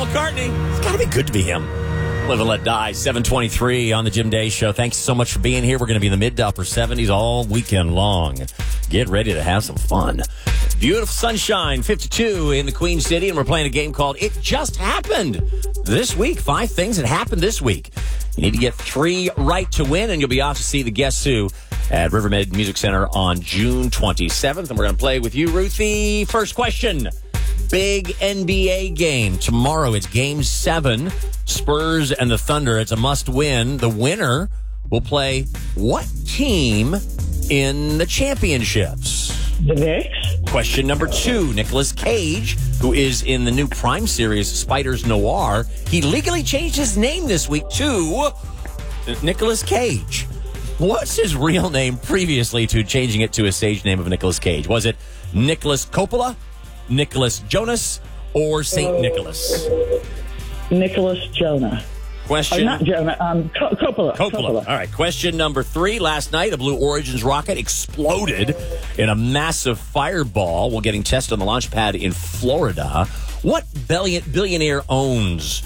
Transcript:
McCartney. It's got to be good to be him. Live and let die. 7:23 on the Jim Day Show. Thanks so much for being here. We're going to be in the mid to upper 70s all weekend long. Get ready to have some fun. Beautiful sunshine, 52 in the Queen City, and we're playing a game called It Just Happened this week. 5 things that happened this week. You need to get 3 right to win, and you'll be off to see the Guess Who at Rivermead Music Center on June 27th. And we're going to play with you, Ruthie. First question. Big NBA game. Tomorrow it's Game 7. Spurs and the Thunder. It's a must-win. The winner will play what team in the championships? The Knicks. Question number 2. Nicolas Cage, who is in the new Prime series Spiders Noir, he legally changed his name this week to Nicolas Cage. What's his real name previously to changing it to a stage name of Nicolas Cage? Was it Nicholas Coppola, Nicholas Jonas, or St. Nicholas? Nicholas Jonah. Question. Not Jonah. Coppola. All right. Question number 3. Last night, a Blue Origin's rocket exploded in a massive fireball while getting tested on the launch pad in Florida. What billionaire owns